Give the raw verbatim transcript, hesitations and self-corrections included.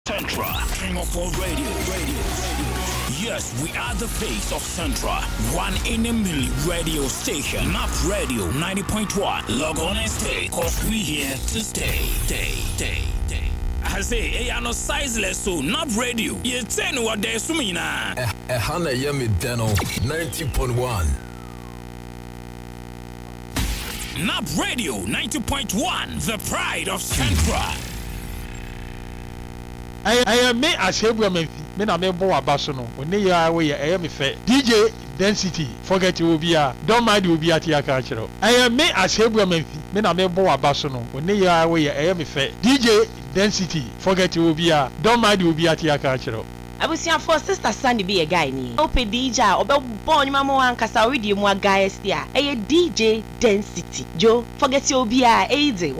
Central, King of all radio, radio, radio. Yes, we are the face of Central. One in a million radio station. Nap Radio ninety point one. Log on and stay, cause we here to stay, stay, stay, stay. I say, hey, I know sizeless, so Nap Radio. You tell me what there's me now. Eh, Hana Yemi Deno, ninety point one. Nap Radio ninety point one, the pride of Central. I I am me ashebu me me na me bo abaso no oni ya we ya me fe D J Density forget you be a don't mind you be at ya ka chiro I am me ashebu me me na me bo abaso no oni ya we ya me fe D J Density forget you be a don't mind you be at ya ka chiro abusia for sister Sandy be a guy ni ope D J obe born mama wan kasa we di mu guy sia e D J Density jo forget you be a easy